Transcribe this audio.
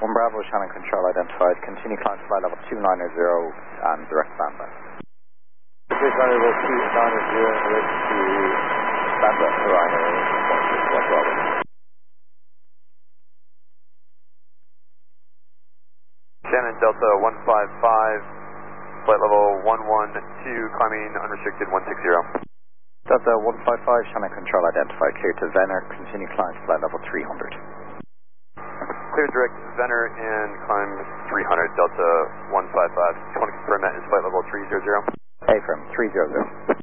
1 Bravo, Shannon Control identified. Continue climb to flight level 290 and direct standby. Flight level 290 in relation to standby. Ryder 161 Bravo. Shannon Delta 155, flight level 112, climbing unrestricted 160. Delta 155, Shannon Control identified. Clear to Venner. Continue climb to flight level 300. Clear direct Venner and climb 300, Delta 155. Just want to confirm that is flight level 300. Affirm, 300.